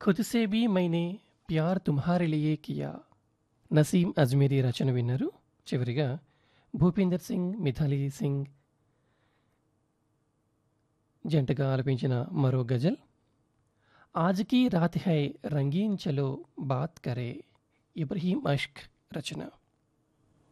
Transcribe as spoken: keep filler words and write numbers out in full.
ఖుద్ సే భీ మైనే ప్యార్ తుమ్హారే లియే Kia. Naseem Ajmeri రచన విన్నారు. చివరిగా భూపీందర్ సింగ్, మిథాలీ సింగ్ జంటగా ఆలపించిన మరో గజల్ ఆజ్కి రాత్ హై రంగీన్ చలో బాత్ కరే. ఇబ్రహీం అష్క్ రచన.